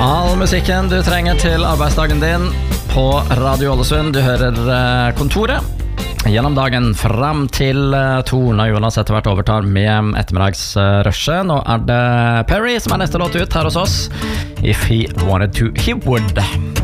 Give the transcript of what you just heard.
All musikken du trenger til arbeidsdagen din på Radio Ålesund. Du hører Kontoret gjennom dagen frem til 2 når Jonas etter hvert overtar med ettermiddagsrushet. Nå det Perry som neste låt ut her hos oss. If he wanted to, he would.